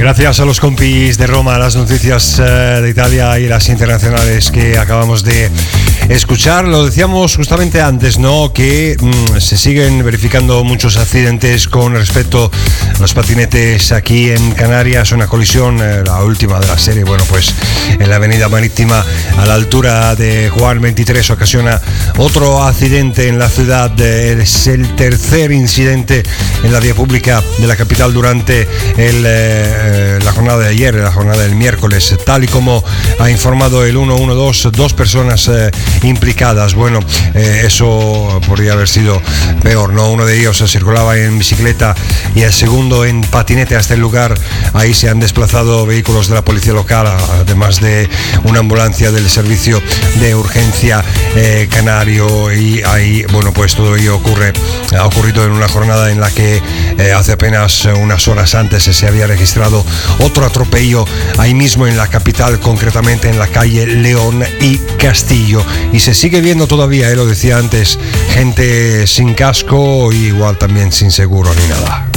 Gracias a los compis de Roma, las noticias de Italia y las internacionales que acabamos de escuchar. Lo decíamos justamente antes, ¿no? Que se siguen verificando muchos accidentes con respecto a los patinetes aquí en Canarias. Una colisión, la última de la serie, bueno, pues en la avenida marítima a la altura de Juan 23 ocasiona otro accidente en la ciudad. Es el tercer incidente en la vía pública de la capital durante la jornada de ayer, la jornada del miércoles, tal y como ha informado el 112, dos personas implicadas. Bueno, eso podría haber sido peor, ¿no? Uno de ellos circulaba en bicicleta y el segundo en patinete hasta el lugar. Ahí se han desplazado vehículos de la policía local, además de una ambulancia del servicio de urgencia canario, y ahí, bueno, pues todo ello ha ocurrido en una jornada en la que hace apenas unas horas antes se había registrado otro atropello ahí mismo en la capital, concretamente en la calle León y Castillo, y se sigue viendo todavía, lo decía antes, gente sin casco, igual también sin seguro ni nada.